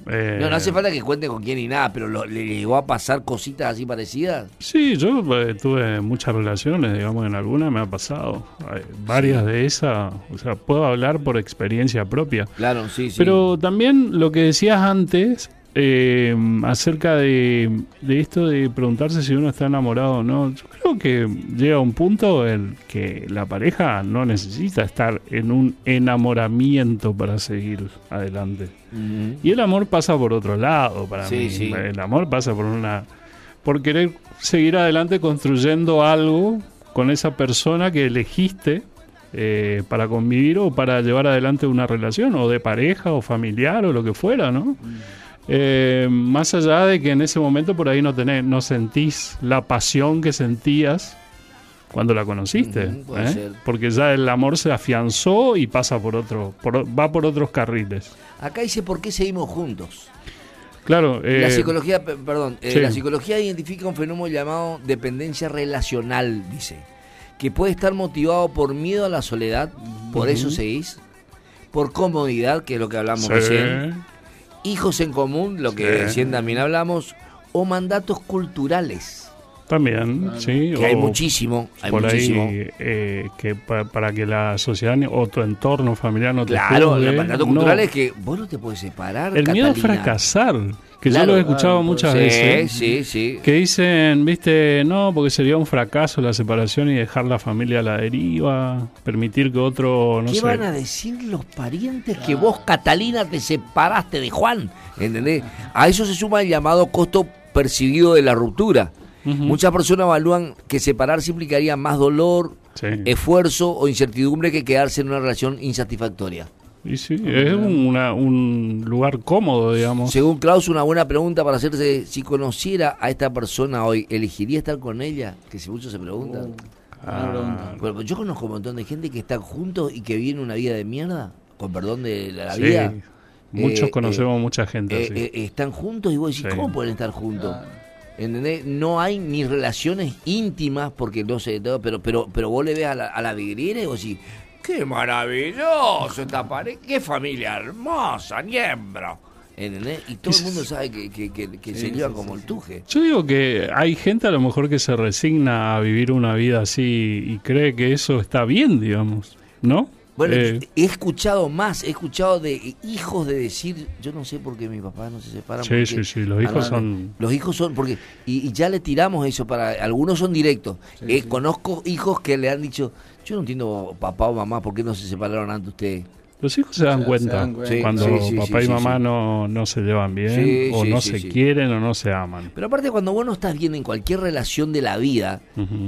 No hace falta que cuente con quién ni nada, pero ¿le llegó a pasar cositas así parecidas? Sí, yo tuve muchas relaciones, digamos, en alguna me ha pasado. Varias de esas, o sea, puedo hablar por experiencia propia. Claro, sí. Pero también lo que decías antes, acerca de esto de preguntarse si uno está enamorado o no, yo creo que llega un punto en que la pareja no necesita estar en un enamoramiento para seguir adelante. Uh-huh. Y el amor pasa por otro lado para mí. Sí. El amor pasa por querer seguir adelante construyendo algo con esa persona que elegiste para convivir o para llevar adelante una relación, o de pareja o familiar o lo que fuera, ¿no? Más allá de que en ese momento por ahí no sentís la pasión que sentías cuando la conociste, porque ya el amor se afianzó y pasa va por otros carriles. Acá dice ¿por qué seguimos juntos? Claro. La psicología, sí. La psicología identifica un fenómeno llamado dependencia relacional, dice, que puede estar motivado por miedo a la soledad, por eso seguís, por comodidad, que es lo que hablamos recién, hijos en común, lo que recién también hablamos, o mandatos culturales. También, sí. Que hay muchísimo, Ahí, que para que la sociedad o tu entorno familiar no te juzgue. Claro, el mandato cultural es que vos no te puedes separar, el miedo a fracasar, que yo lo he escuchado muchas veces. Sí. Que dicen, viste, no, porque sería un fracaso la separación y dejar la familia a la deriva, permitir que otro, no sé. ¿Qué van a decir los parientes que vos, Catalina, te separaste de Juan? ¿Entendés? A eso se suma el llamado costo percibido de la ruptura. Muchas personas evalúan que separarse implicaría más dolor, esfuerzo o incertidumbre que quedarse en una relación insatisfactoria. Y sí, es un lugar cómodo, digamos. Según Klaus, una buena pregunta para hacerse: si conociera a esta persona hoy, ¿elegiría estar con ella? Que si muchos se preguntan. Bueno, yo conozco un montón de gente que están juntos y que viven una vida de mierda, con perdón de la vida. Muchos conocemos mucha gente así. Están juntos y vos decís, ¿cómo pueden estar juntos? ¿Entendés? No hay ni relaciones íntimas, porque no sé, pero vos le ves a la vidriera y vos decís, ¡qué maravilloso esta pareja! ¡Qué familia hermosa, miembro! ¿Entendés? Y todo el mundo sabe que se llevan como el tuje. Yo digo que hay gente a lo mejor que se resigna a vivir una vida así y cree que eso está bien, digamos, ¿no? Bueno, he escuchado de hijos de decir, yo no sé por qué mis papás no se separan. Sí, los hijos son... Los hijos son, porque y ya le tiramos eso, algunos son directos. Conozco hijos que le han dicho, yo no entiendo, papá o mamá, ¿por qué no se separaron antes ustedes? Los hijos se dan cuenta cuando papá y mamá no se llevan bien, o no se quieren o no se aman. Pero aparte, cuando vos no estás bien en cualquier relación de la vida...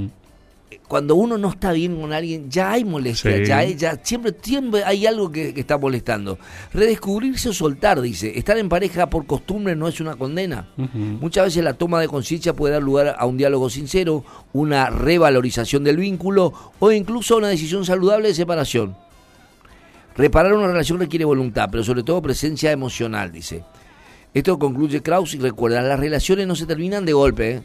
Cuando uno no está bien con alguien, ya hay molestia, ya siempre hay algo que está molestando. Redescubrirse o soltar, dice. Estar en pareja por costumbre no es una condena. Muchas veces la toma de conciencia puede dar lugar a un diálogo sincero, una revalorización del vínculo o incluso a una decisión saludable de separación. Reparar una relación requiere voluntad, pero sobre todo presencia emocional, dice. Esto concluye Krauss y recuerda, las relaciones no se terminan de golpe,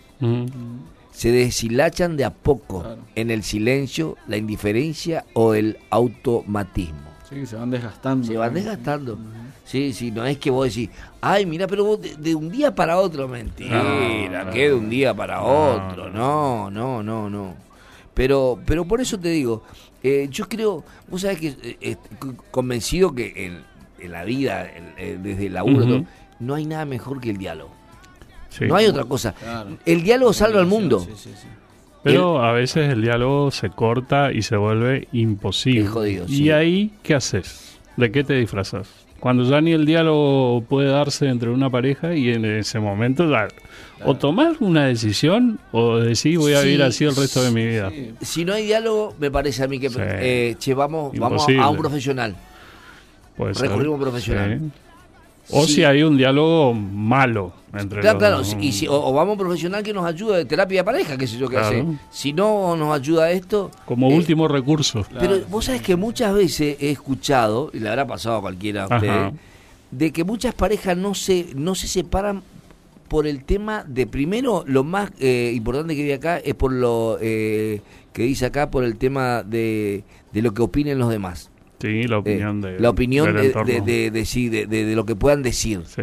se deshilachan de a poco, en el silencio, la indiferencia o el automatismo. Sí, se van desgastando. Sí, no es que vos decís, ay, mira, pero vos de un día para otro, mentira, que de un día para otro, no. Pero por eso te digo, yo creo, vos sabés que convencido que en la vida, desde el laburo, no hay nada mejor que el diálogo. Sí. No hay otra cosa. Claro. El diálogo salva al mundo. Sí. Pero a veces el diálogo se corta y se vuelve imposible. Es jodido, ¿Y ahí qué haces? ¿De qué te disfrazas? Cuando ya ni el diálogo puede darse entre una pareja y en ese momento o tomar una decisión o decir voy a vivir así el resto de mi vida. Si no hay diálogo, me parece a mí que vamos a un profesional. Recurrimos a un profesional. Sí. O si hay un diálogo malo entre los dos. Y o vamos a un profesional que nos ayude de terapia de pareja, qué sé yo qué hace. Si no nos ayuda esto... Como último recurso. Pero vos sabés que muchas veces he escuchado, y le habrá pasado a cualquiera de ustedes, de que muchas parejas no se separan por el tema de, primero, lo más importante que vi acá es por lo que dice acá, por el tema de lo que opinen los demás. Sí, la opinión de lo que puedan decir.